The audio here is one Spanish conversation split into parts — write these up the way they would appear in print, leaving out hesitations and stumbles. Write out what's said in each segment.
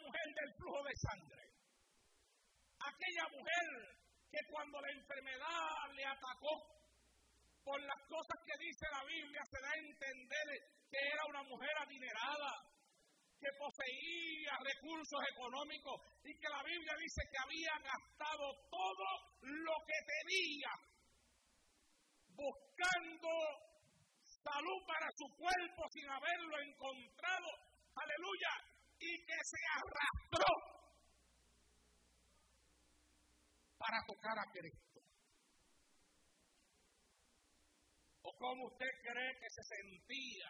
mujer del flujo de sangre, aquella mujer que cuando la enfermedad le atacó, por las cosas que dice la Biblia, se da a entender que era una mujer adinerada, que poseía recursos económicos y que la Biblia dice que había gastado todo lo que tenía buscando salud para su cuerpo sin haberlo encontrado, aleluya, y que se arrastró para tocar a Cristo. ¿O cómo usted cree que se sentía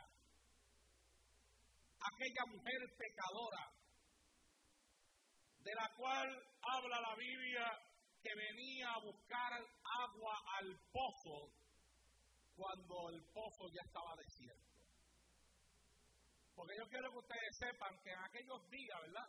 aquella mujer pecadora de la cual habla la Biblia que venía a buscar agua al pozo cuando el pozo ya estaba desierto? Porque yo quiero que ustedes sepan que en aquellos días, ¿verdad?,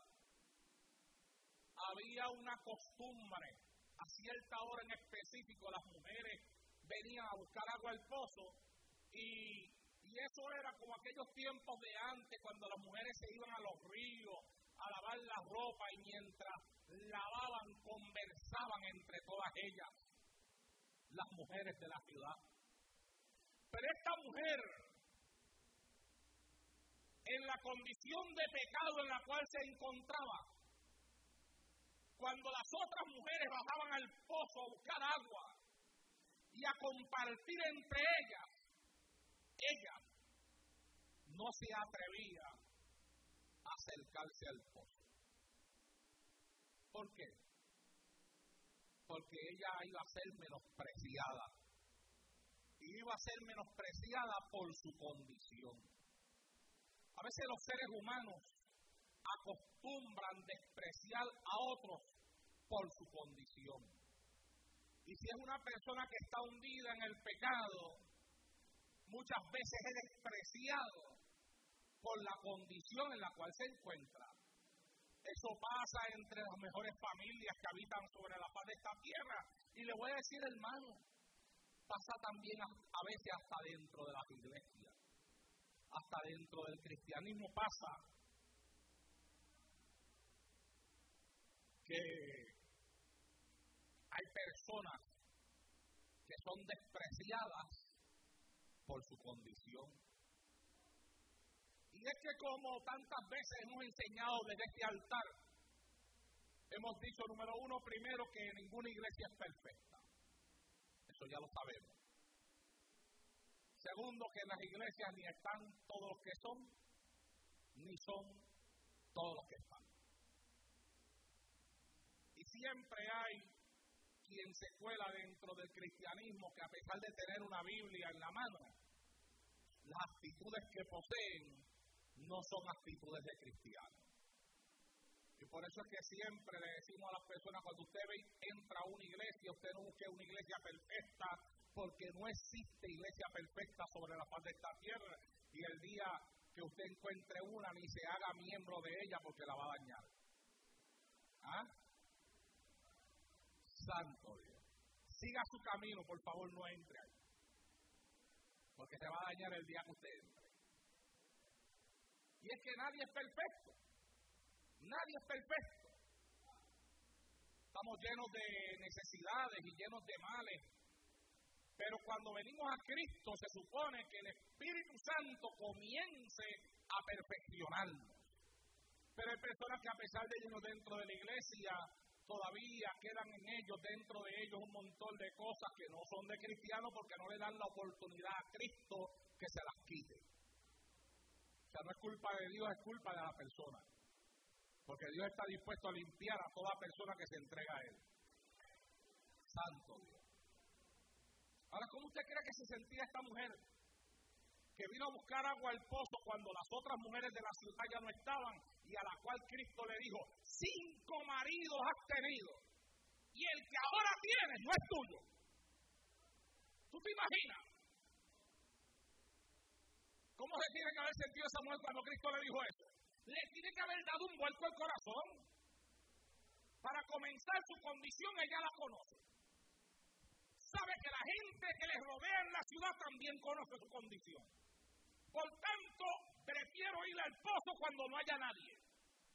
había una costumbre, a cierta hora en específico las mujeres venían a buscar agua al pozo y eso era como aquellos tiempos de antes cuando las mujeres se iban a los ríos a lavar la ropa y mientras lavaban conversaban entre todas ellas, las mujeres de la ciudad. Pero esta mujer, en la condición de pecado en la cual se encontraba, cuando las otras mujeres bajaban al pozo a buscar agua y a compartir entre ellas, ella no se atrevía a acercarse al pozo. ¿Por qué? Porque ella iba a ser menospreciada. Y iba a ser menospreciada por su condición. A veces los seres humanos acostumbran despreciar a otros por su condición. Y si es una persona que está hundida en el pecado, muchas veces es despreciado por la condición en la cual se encuentra. Eso pasa entre las mejores familias que habitan sobre la faz de esta tierra. Y le voy a decir, hermano, pasa también a veces hasta dentro de las iglesias, hasta dentro del cristianismo pasa que hay personas que son despreciadas por su condición. Y es que como tantas veces hemos enseñado desde este altar, hemos dicho, número uno, primero, que ninguna iglesia es perfecta. Eso ya lo sabemos. Segundo, que en las iglesias ni están todos los que son, ni son todos los que están. Y siempre hay quien se cuela dentro del cristianismo que a pesar de tener una Biblia en la mano, las actitudes que poseen no son actitudes de cristianos. Y por eso es que siempre le decimos a las personas, cuando usted entra a una iglesia, usted no busque una iglesia perfecta, porque no existe iglesia perfecta sobre la faz de esta tierra, y el día que usted encuentre una, ni se haga miembro de ella porque la va a dañar. ¿Ah? Santo Dios. Siga su camino, por favor, no entre ahí, porque se va a dañar el día que usted entre. Y es que nadie es perfecto. Nadie es perfecto. Estamos llenos de necesidades y llenos de males. Pero cuando venimos a Cristo se supone que el Espíritu Santo comience a perfeccionarnos. Pero hay personas que a pesar de ellos dentro de la iglesia, todavía quedan en ellos, dentro de ellos, un montón de cosas que no son de cristianos porque no le dan la oportunidad a Cristo que se las quite. O sea, no es culpa de Dios, es culpa de la persona. Porque Dios está dispuesto a limpiar a toda persona que se entrega a Él. Santo Dios. Ahora, ¿cómo usted cree que se sentía esta mujer que vino a buscar agua al pozo cuando las otras mujeres de la ciudad ya no estaban y a la cual Cristo le dijo, 5 maridos has tenido y el que ahora tienes no es tuyo? ¿Tú te imaginas? ¿Cómo se tiene que haber sentido esa mujer cuando Cristo le dijo eso? Le tiene que haber dado un vuelco al corazón. Para comenzar, su condición ella la conoce. Sabe que la gente que les rodea en la ciudad también conoce su condición. Por tanto, prefiero ir al pozo cuando no haya nadie.